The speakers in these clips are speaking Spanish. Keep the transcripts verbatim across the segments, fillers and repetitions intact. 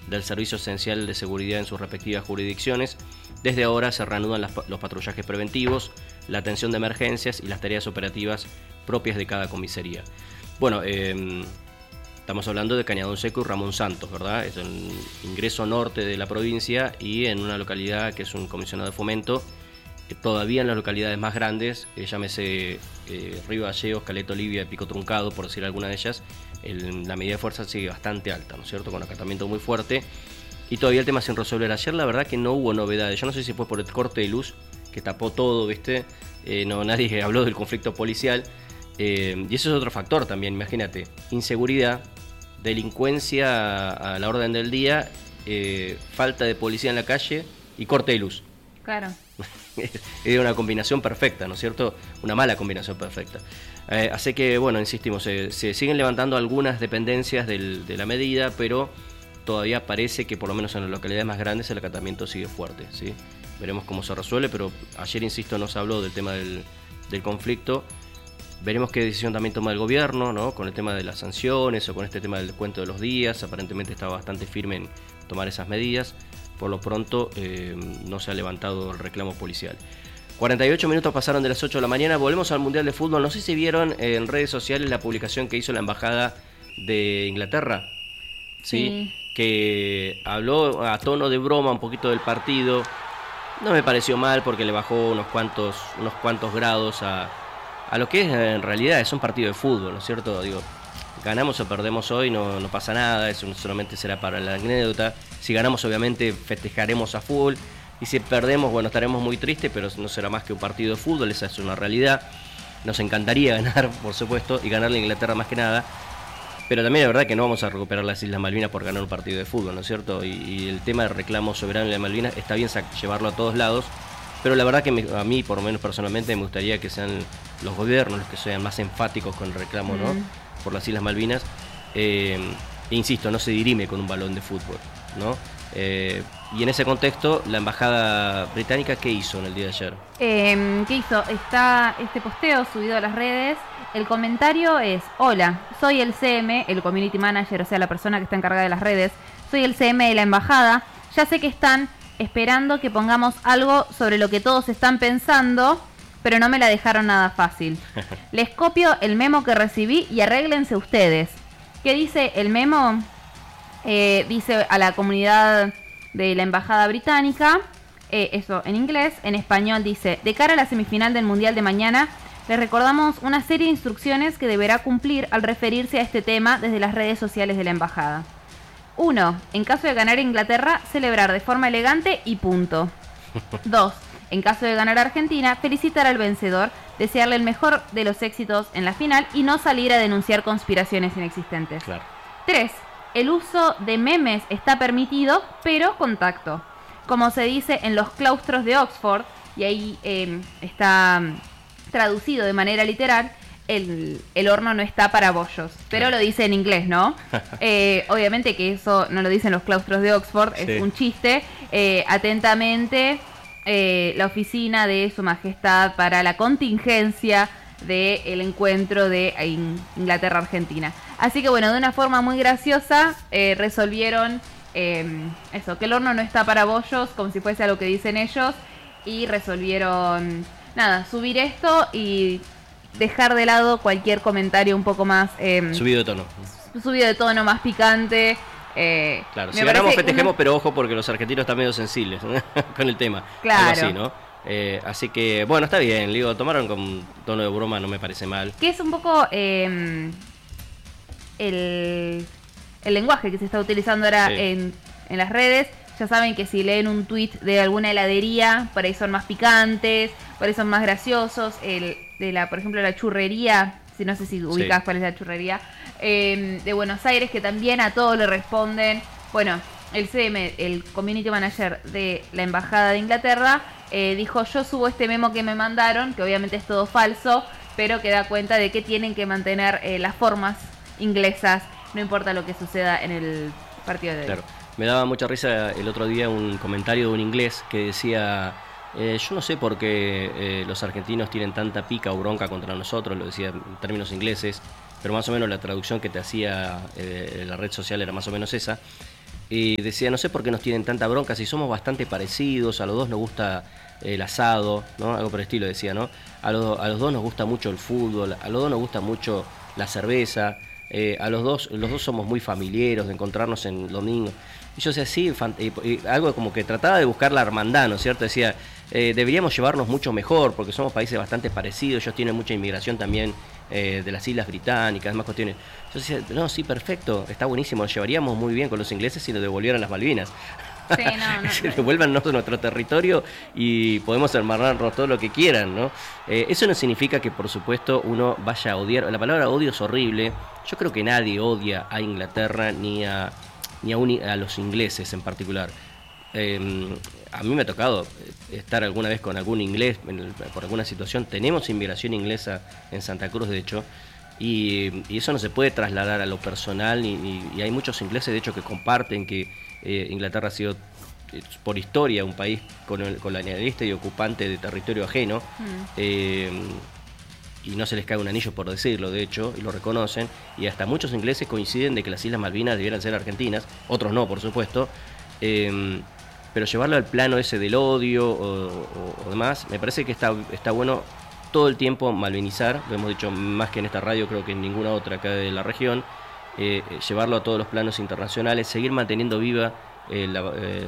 del Servicio Esencial de Seguridad en sus respectivas jurisdicciones. Desde ahora se reanudan las, los patrullajes preventivos, la atención de emergencias y las tareas operativas propias de cada comisaría. Bueno, eh, estamos hablando de Cañadón Seco y Ramón Santos, ¿verdad? Es el ingreso norte de la provincia y en una localidad que es un comisionado de fomento. Eh, todavía en las localidades más grandes, eh, llámese eh, Río Gallegos, Caleta Olivia, Pico Truncado, por decir alguna de ellas, el, la medida de fuerza sigue bastante alta, ¿no es cierto? Con acatamiento muy fuerte. Y todavía el tema sin resolver. Ayer la verdad que no hubo novedades. Yo no sé si fue por el corte de luz que tapó todo, ¿viste? Eh, no, nadie habló del conflicto policial. Eh, y eso es otro factor también, imagínate. Inseguridad, delincuencia a, a la orden del día, eh, falta de policía en la calle y corte de luz. Claro. Es una combinación perfecta, ¿no es cierto? Una mala combinación perfecta. Eh, así que, bueno, insistimos, eh, se siguen levantando algunas dependencias del, de la medida, pero todavía parece que por lo menos en las localidades más grandes el acatamiento sigue fuerte, ¿sí? Veremos cómo se resuelve, pero ayer, insisto, no se habló del tema del, del conflicto. Veremos qué decisión también toma el gobierno, ¿no? Con el tema de las sanciones o con este tema del cuento de los días. Aparentemente está bastante firme en tomar esas medidas. Por lo pronto eh, no se ha levantado el reclamo policial. cuarenta y ocho minutos pasaron de las ocho de la mañana. Volvemos al Mundial de Fútbol. No sé si vieron en redes sociales la publicación que hizo la Embajada de Inglaterra. Sí. sí. Que habló a tono de broma un poquito del partido. No me pareció mal porque le bajó unos cuantos, unos cuantos grados a, a lo que es en realidad es un partido de fútbol, ¿no es cierto? Digo, ganamos o perdemos hoy, no, no pasa nada, eso solamente será para la anécdota. Si ganamos, obviamente, festejaremos a full. Y si perdemos, bueno, estaremos muy tristes, pero no será más que un partido de fútbol, esa es una realidad. Nos encantaría ganar, por supuesto, y ganarle a Inglaterra más que nada. Pero también es verdad que no vamos a recuperar las Islas Malvinas por ganar un partido de fútbol, ¿no es cierto? Y, y el tema del reclamo soberano de las Malvinas está bien llevarlo a todos lados, pero la verdad que me, a mí, por lo menos personalmente, me gustaría que sean los gobiernos los que sean más enfáticos con el reclamo, ¿no? Mm. Por las Islas Malvinas. Eh, e insisto, no se dirime con un balón de fútbol, ¿no? Eh, y en ese contexto, la embajada británica, ¿qué hizo en el día de ayer? Eh, ¿Qué hizo? Está este posteo subido a las redes. El comentario es: hola, soy el C M, el community manager, o sea, la persona que está encargada de las redes. Soy el C M de la embajada. Ya sé que están esperando que pongamos algo sobre lo que todos están pensando, pero no me la dejaron nada fácil. Les copio el memo que recibí y arréglense ustedes. ¿Qué dice el memo? Eh, dice a la comunidad de la embajada británica, eh, eso en inglés. En español dice: de cara a la semifinal del Mundial de mañana, les recordamos una serie de instrucciones que deberá cumplir al referirse a este tema desde las redes sociales de la embajada. uno. En caso de ganar Inglaterra, celebrar de forma elegante y punto. dos. En caso de ganar Argentina, felicitar al vencedor, desearle el mejor de los éxitos en la final y no salir a denunciar conspiraciones inexistentes. Claro. tres. El uso de memes está permitido, pero con tacto. Como se dice en los claustros de Oxford, y ahí eh, está traducido de manera literal, el, el horno no está para bollos, pero lo dice en inglés, ¿no? Eh, obviamente que eso no lo dicen los claustros de Oxford, es sí. un chiste. Eh, atentamente, eh, la oficina de Su Majestad para la contingencia del encuentro de Inglaterra-Argentina. Así que bueno, de una forma muy graciosa eh, resolvieron eh, eso, que el horno no está para bollos, como si fuese a lo que dicen ellos, y resolvieron, nada, subir esto y dejar de lado cualquier comentario un poco más... Eh, subido de tono. Subido de tono, más picante. Eh, claro, si ganamos festejemos, una... pero ojo porque los argentinos están medio sensibles con el tema. Claro. Algo así, ¿no? Eh, así que, bueno, está bien, digo, tomaron con tono de broma, no me parece mal. Que es un poco eh, el, el lenguaje que se está utilizando ahora sí. en, en las redes. Ya saben que si leen un tuit de alguna heladería, por ahí son más picantes, por ahí son más graciosos. El de la, por ejemplo, la churrería, si no sé si ubicás sí. cuál es la churrería, eh, de Buenos Aires, que también a todos le responden. Bueno, el C M, el community manager de la embajada de Inglaterra, eh, dijo: yo subo este memo que me mandaron, que obviamente es todo falso, pero que da cuenta de que tienen que mantener eh, las formas inglesas, no importa lo que suceda en el partido de hoy. Claro. Me daba mucha risa el otro día un comentario de un inglés que decía: eh, yo no sé por qué eh, los argentinos tienen tanta pica o bronca contra nosotros, lo decía en términos ingleses, pero más o menos la traducción que te hacía eh, la red social era más o menos esa. Y decía, no sé por qué nos tienen tanta bronca, si somos bastante parecidos, a los dos nos gusta el asado, ¿no? Algo por el estilo decía, ¿no? A los, a los dos nos gusta mucho el fútbol, a los dos nos gusta mucho la cerveza, eh, a los dos, los dos somos muy familiares de encontrarnos en domingo. Y yo decía, sí, y, y algo como que trataba de buscar la hermandad, ¿no es cierto? Decía, eh, deberíamos llevarnos mucho mejor, porque somos países bastante parecidos, ellos tienen mucha inmigración también eh, de las Islas Británicas, más cuestiones. Yo decía, no, sí, perfecto, está buenísimo, nos llevaríamos muy bien con los ingleses si nos devolvieran las Malvinas. Sí, no, no, que devuelvan nuestro territorio y podemos hermanarnos todo lo que quieran, ¿no? Eh, eso no significa que, por supuesto, uno vaya a odiar. La palabra odio es horrible. Yo creo que nadie odia a Inglaterra ni a, ni a, un, a los ingleses en particular. Eh, a mí me ha tocado estar alguna vez con algún inglés en el, por alguna situación. Tenemos inmigración inglesa en Santa Cruz, de hecho. Y, y eso no se puede trasladar a lo personal y, y, y hay muchos ingleses de hecho que comparten que eh, Inglaterra ha sido eh, por historia un país colonialista y ocupante de territorio ajeno, mm. eh, y no se les cae un anillo por decirlo, de hecho, y lo reconocen, y hasta muchos ingleses coinciden de que las Islas Malvinas debieran ser argentinas, otros no, por supuesto, eh, pero llevarlo al plano ese del odio o, o, o demás, me parece que está, está bueno todo el tiempo malvinizar, lo hemos dicho más que en esta radio, creo que en ninguna otra acá de la región, eh, llevarlo a todos los planos internacionales, seguir manteniendo viva eh, la, eh,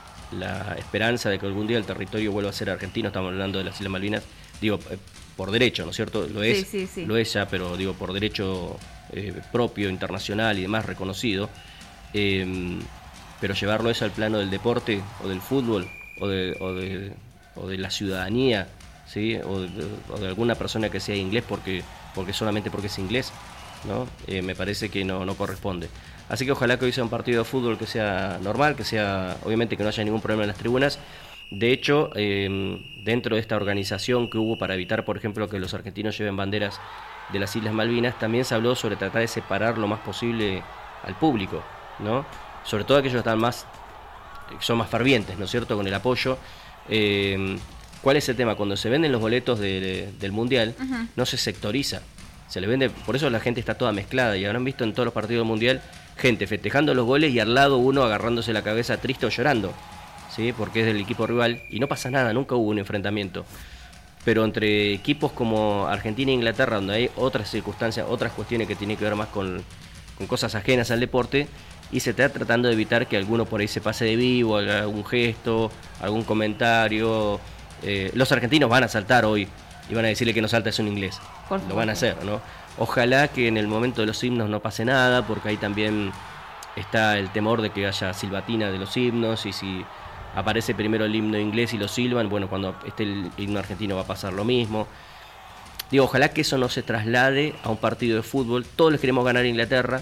la esperanza de que algún día el territorio vuelva a ser argentino. Estamos hablando de las Islas Malvinas, digo, eh, por derecho, ¿no es cierto? Lo es, sí, sí, sí. Lo es ya, pero digo, por derecho eh, propio, internacional y demás reconocido, eh, pero llevarlo eso al plano del deporte o del fútbol o de, o de, o de la ciudadanía, ¿sí? O de, o de alguna persona que sea inglés porque, porque solamente porque es inglés, ¿no? Eh, me parece que no, no corresponde. Así que ojalá que hoy sea un partido de fútbol que sea normal, que sea, obviamente que no haya ningún problema en las tribunas. De hecho, eh, dentro de esta organización que hubo para evitar, por ejemplo, que los argentinos lleven banderas de las Islas Malvinas, también se habló sobre tratar de separar lo más posible al público, ¿no? Sobre todo aquellos que están más, son más fervientes, ¿no es cierto?, con el apoyo. Eh, ¿Cuál es el tema? Cuando se venden los boletos de, de, del Mundial, uh-huh. no se sectoriza. Se le vende, por eso la gente está toda mezclada. Y habrán visto en todos los partidos del Mundial gente festejando los goles y al lado uno agarrándose la cabeza triste o llorando, ¿sí? Porque es del equipo rival. Y no pasa nada, nunca hubo un enfrentamiento. Pero entre equipos como Argentina e Inglaterra, donde hay otras circunstancias, otras cuestiones que tienen que ver más con, con cosas ajenas al deporte, y se está tratando de evitar que alguno por ahí se pase de vivo, algún gesto, algún comentario. Eh, los argentinos van a saltar hoy y van a decirle que no salta es un inglés. Lo van a hacer, ¿no? Ojalá que en el momento de los himnos no pase nada, porque ahí también está el temor de que haya silbatina de los himnos, y si aparece primero el himno inglés y lo silban, bueno, cuando esté el himno argentino va a pasar lo mismo. Digo, ojalá que eso no se traslade a un partido de fútbol. Todos les queremos ganar a Inglaterra,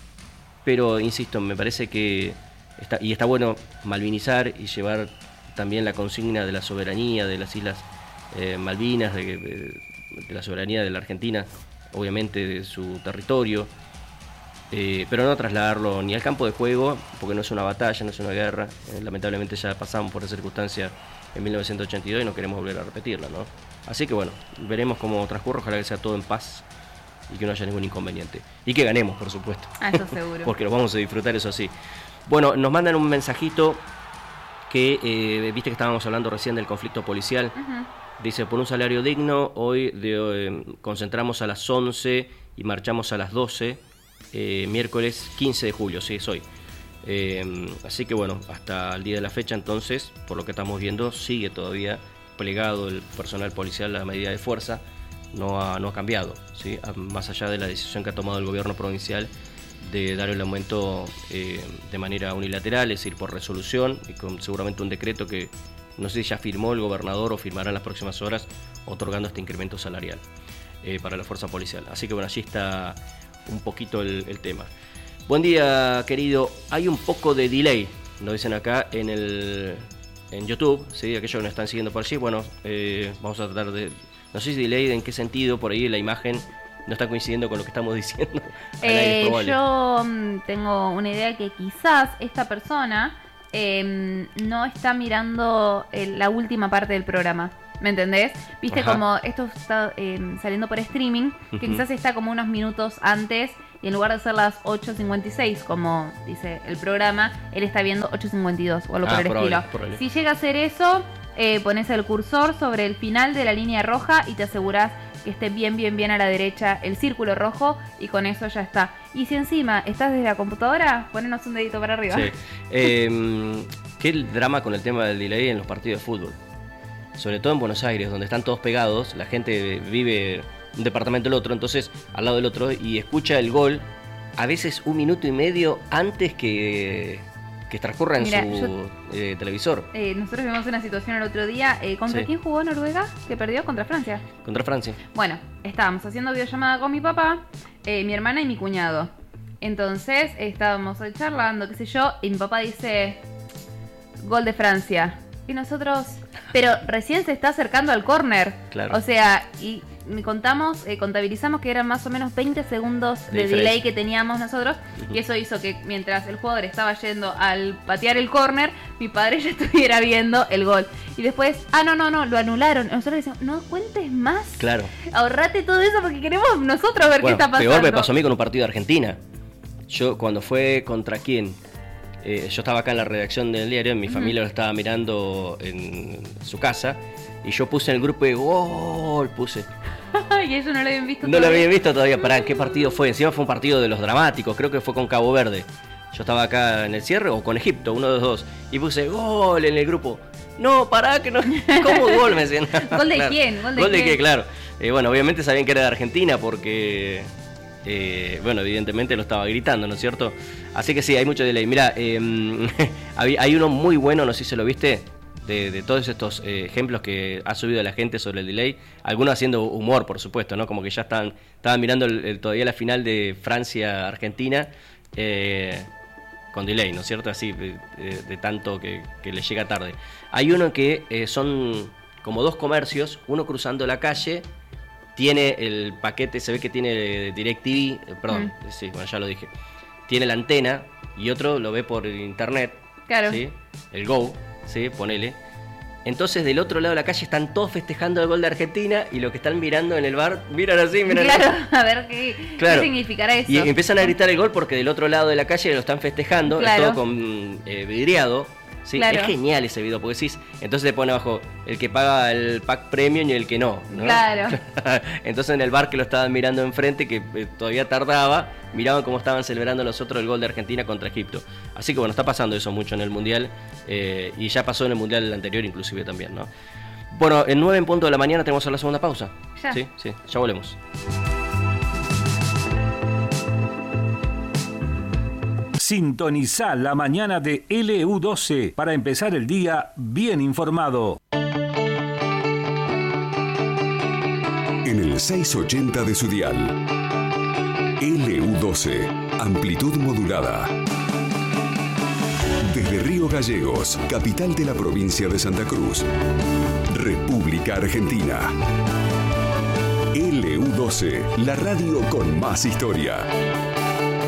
pero insisto, me parece que está, y está bueno malvinizar y llevar también la consigna de la soberanía de las Islas eh, Malvinas, de, de, de la soberanía de la Argentina, obviamente de su territorio, eh, pero no trasladarlo ni al campo de juego, porque no es una batalla, no es una guerra. Eh, lamentablemente ya pasamos por esa circunstancia en mil novecientos ochenta y dos y no queremos volver a repetirla, ¿no? Así que bueno, veremos cómo transcurre, ojalá que sea todo en paz y que no haya ningún inconveniente. Y que ganemos, por supuesto. Ah, eso seguro. Porque lo vamos a disfrutar, eso sí. Bueno, nos mandan un mensajito que, eh, viste que estábamos hablando recién del conflicto policial. Uh-huh. Dice, por un salario digno, hoy de, eh, concentramos a las once y marchamos a las doce, eh, miércoles quince de julio, sí, es hoy. Eh, así que bueno, hasta el día de la fecha entonces, por lo que estamos viendo, sigue todavía plegado el personal policial a la medida de fuerza. No ha, no ha cambiado, ¿sí? Más allá de la decisión que ha tomado el gobierno provincial de dar el aumento eh, de manera unilateral, es decir, por resolución, y con seguramente un decreto que no sé si ya firmó el gobernador o firmará en las próximas horas, otorgando este incremento salarial eh, para la fuerza policial. Así que bueno, allí está un poquito el, el tema. Buen día, querido. Hay un poco de delay, nos dicen acá en el en YouTube, ¿sí? Aquellos que nos están siguiendo por allí, bueno, eh, vamos a tratar de... No sé si delay en qué sentido, por ahí la imagen no está coincidiendo con lo que estamos diciendo. Eh, yo um, tengo una idea que quizás esta persona eh, no está mirando el, la última parte del programa. ¿Me entendés? Viste Ajá. como esto está eh, saliendo por streaming, que Ujú. quizás está como unos minutos antes y en lugar de ser las ocho cincuenta y seis, como dice el programa, él está viendo ocho cincuenta y dos o algo Ah, por el probable, estilo. probable. Si llega a hacer eso, eh, pones el cursor sobre el final de la línea roja y te asegurás que esté bien, bien, bien a la derecha el círculo rojo y con eso ya está. Y si encima estás desde la computadora, ponenos un dedito para arriba. Sí. Eh, qué drama con el tema del delay en los partidos de fútbol. Sobre todo en Buenos Aires, donde están todos pegados, la gente vive un departamento del otro, entonces al lado del otro, y escucha el gol a veces un minuto y medio antes que, que transcurra en Mira, su yo- eh, televisor. Eh, nosotros vimos una situación el otro día. Eh, ¿Contra Sí. quién jugó Noruega? Que perdió contra Francia. Contra Francia. Bueno, estábamos haciendo videollamada con mi papá, eh, mi hermana y mi cuñado. Entonces estábamos ahí charlando, qué sé yo, y mi papá dice, gol de Francia. Y nosotros, pero recién se está acercando al córner. Claro. O sea, y me contamos, eh, contabilizamos que eran más o menos veinte segundos De de, diferencia. delay que teníamos nosotros. Ujú. Y eso hizo que mientras el jugador estaba yendo al patear el córner, mi padre ya estuviera viendo el gol. Y después, ah, no, no, no, lo anularon. Nosotros le decimos, no cuentes más. Claro. Ahorrate todo eso porque queremos nosotros ver Bueno, qué está pasando. peor me pasó a mí con un partido de Argentina. Yo cuando fue contra quién, eh, yo estaba acá en la redacción del diario, mi Ujú. familia lo estaba mirando en su casa y yo puse en el grupo de gol, puse. Y ellos no lo habían visto No lo todavía. había visto todavía. Pará, ¿qué partido fue? Encima fue un partido de los dramáticos, creo que fue con Cabo Verde. Yo estaba acá en el cierre o con Egipto, uno de los dos. Y puse gol en el grupo. No, pará, que no. ¿Cómo gol? Me decían. ¿Gol de Claro. quién? ¿Gol de ¿Gol de quién? qué? Claro. Eh, bueno, obviamente sabían que era de Argentina porque. eh, bueno, evidentemente lo estaba gritando, ¿no es cierto? Así que sí, hay mucho delay. Mirá, eh, hay hay uno muy bueno, no sé si se lo viste. De, de todos estos eh, ejemplos que ha subido la gente sobre el delay, algunos haciendo humor, por supuesto, ¿no? Como que ya están, estaban mirando el, el- todavía la final de Francia-Argentina eh, con delay, ¿no es cierto? Así, de, de- de tanto que, que le llega tarde. Hay uno que eh, son como dos comercios, uno cruzando la calle, tiene el paquete, se ve que tiene DirecTV, eh, perdón, Mm. sí, bueno, ya lo dije, tiene la antena y otro lo ve por internet, Claro. ¿sí? El Go, ¿sí? Ponele. Entonces del otro lado de la calle están todos festejando el gol de Argentina y los que están mirando en el bar miran así, miran Claro, así. a ver qué, Claro. qué significará eso. Y empiezan a gritar el gol porque del otro lado de la calle lo están festejando, Claro. es todo con eh, vidriado. ¿Sí? Claro. Es genial ese video, porque decís, entonces te pone abajo el que paga el pack premium y el que no, ¿no? Claro. Entonces en el bar que lo estaban mirando enfrente, que eh, todavía tardaba, miraban cómo estaban celebrando los otros el gol de Argentina contra Egipto. Así que bueno, está pasando eso mucho en el Mundial, eh, y ya pasó en el Mundial anterior inclusive también, ¿no? Bueno, en nueve en punto de la mañana tenemos la segunda pausa. Ya. Sí, sí, ya volvemos. Sintoniza la mañana de L U doce para empezar el día bien informado. En el seiscientos ochenta de su dial. L U doce, amplitud modulada. Desde Río Gallegos, capital de la provincia de Santa Cruz. República Argentina. L U doce, la radio con más historia.